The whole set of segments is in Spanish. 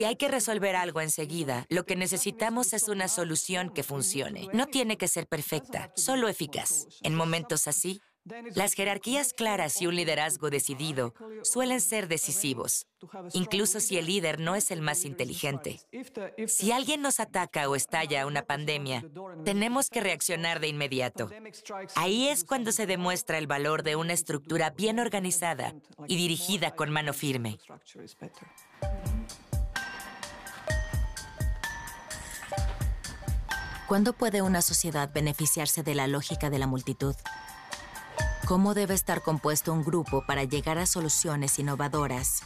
Si hay que resolver algo enseguida, lo que necesitamos es una solución que funcione. No tiene que ser perfecta, solo eficaz. En momentos así, las jerarquías claras y un liderazgo decidido suelen ser decisivos, incluso si el líder no es el más inteligente. Si alguien nos ataca o estalla una pandemia, tenemos que reaccionar de inmediato. Ahí es cuando se demuestra el valor de una estructura bien organizada y dirigida con mano firme. ¿Cuándo puede una sociedad beneficiarse de la lógica de la multitud? ¿Cómo debe estar compuesto un grupo para llegar a soluciones innovadoras?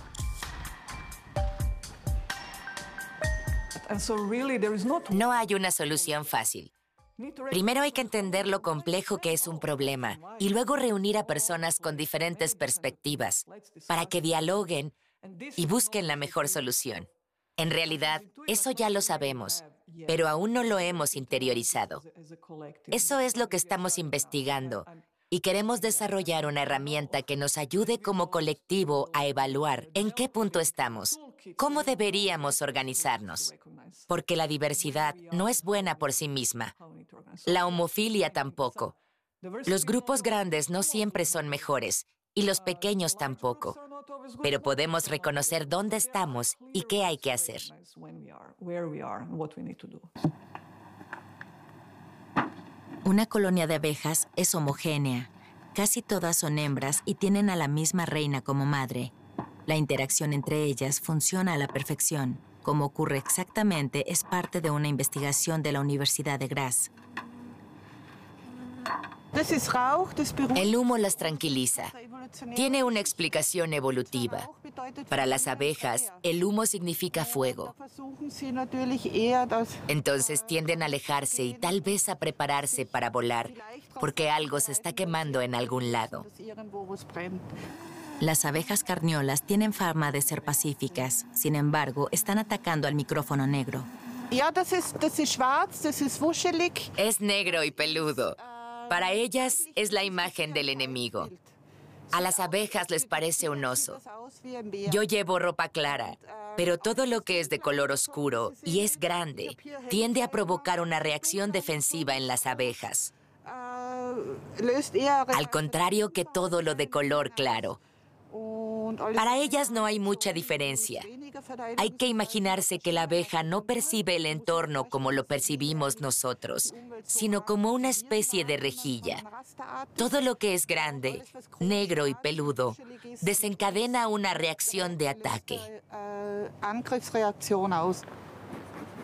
No hay una solución fácil. Primero hay que entender lo complejo que es un problema y luego reunir a personas con diferentes perspectivas para que dialoguen y busquen la mejor solución. En realidad, eso ya lo sabemos, pero aún no lo hemos interiorizado. Eso es lo que estamos investigando y queremos desarrollar una herramienta que nos ayude como colectivo a evaluar en qué punto estamos, cómo deberíamos organizarnos. Porque la diversidad no es buena por sí misma. La homofilia tampoco. Los grupos grandes no siempre son mejores y los pequeños tampoco. Pero podemos reconocer dónde estamos y qué hay que hacer. Una colonia de abejas es homogénea. Casi todas son hembras y tienen a la misma reina como madre. La interacción entre ellas funciona a la perfección. Como ocurre exactamente, es parte de una investigación de la Universidad de Graz. El humo las tranquiliza. Tiene una explicación evolutiva. Para las abejas, el humo significa fuego. Entonces tienden a alejarse y tal vez a prepararse para volar, porque algo se está quemando en algún lado. Las abejas carniolas tienen fama de ser pacíficas. Sin embargo, están atacando al micrófono negro. Es negro y peludo. Para ellas es la imagen del enemigo. A las abejas les parece un oso. Yo llevo ropa clara, pero todo lo que es de color oscuro y es grande tiende a provocar una reacción defensiva en las abejas. Al contrario que todo lo de color claro. Para ellas no hay mucha diferencia. Hay que imaginarse que la abeja no percibe el entorno como lo percibimos nosotros, sino como una especie de rejilla. Todo lo que es grande, negro y peludo, desencadena una reacción de ataque.